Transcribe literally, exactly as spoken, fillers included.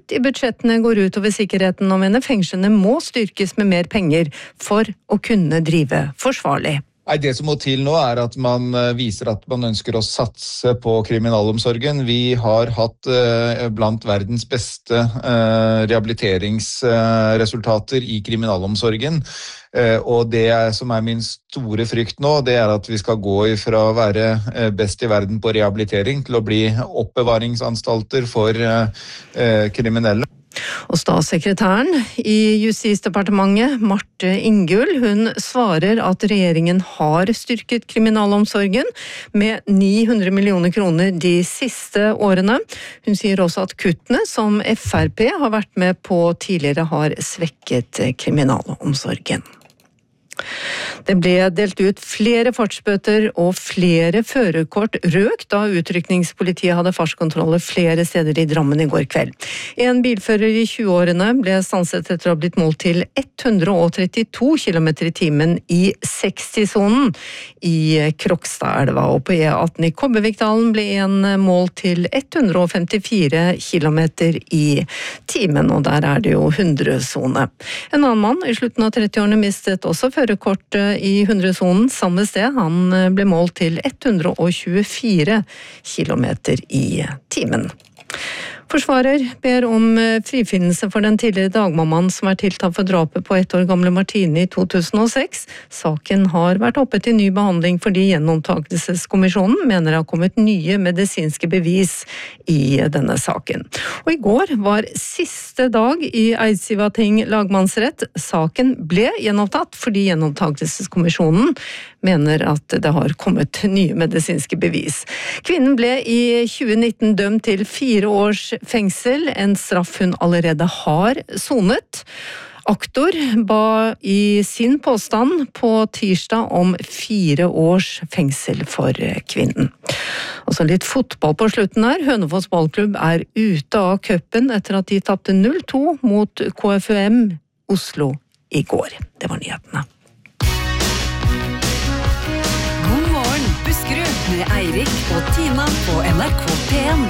kutt i budsjettene går ut over sikkerheten og mener fengslene må styrkes med mer penger for å kunne drive forsvarlig. Nei, det som må til nå er at man viser at man ønsker å satse på kriminalomsorgen. Vi har hatt eh, blant verdens beste eh, rehabiliteringsresultater i kriminalomsorgen. Eh, og det er, som er min store frykt nå, det er at vi skal gå fra å være eh, best i verden på rehabilitering til å bli oppbevaringsanstalter for eh, eh, kriminelle. Og statssekretæren i Justisdepartementet, Marte Ingull, hun svarer at regjeringen har styrket kriminalomsorgen med ni hundre millioner kroner de siste årene. Hun sier også at kuttene som F R P har vært med på tidligere har svekket kriminalomsorgen. Det ble delt ut flere fartsbøter og flere førerkort røk da utrykningspolitiet hadde fartskontroller flere steder i Drammen i går kveld. En bilfører i tjueårene ble stanset etter å ha blitt målt til hundre og trettito kilometer i timen i seksti-sonen i Krokstadelva, og på E atten i Kobbervikdalen ble en målt til hundre og femtifire kilometer i timen, og der er det jo hundre-sone. En annen mann i slutten av trettiårene mistet også førerkortet i hundre-sonen samme sted. Han ble målt til hundre og tjuefire kilometer i timen. Forsvarer ber om frifinnelse for den tidligere dagmammaen som er tiltalt for drapet på ett år gamle Martine i to tusen og seks. Saken har vært oppe til ny behandling fordi gjenopptakelseskommisjonen mener det har kommet nye medisinske bevis i denne saken. Og i går var siste dag i Eidsivating lagmannsrett. Saken ble gjenopptatt fordi gjenopptakelseskommisjonen mener at det har kommet nye medisinske bevis. Kvinnen ble i tjue nitten dømt til fire års fengsel, en straff hun allerede har sonet. Aktor ba i sin påstand på tirsdag om fire års fengsel for kvinnen. Og så litt fotball på slutten her. Hønefoss ballklubb er ute av cupen etter at de tapte null to mot K F U M Oslo i går. Det var nyhetene. God morgen, Buskerud, med Eirik og Tina på N R K P en.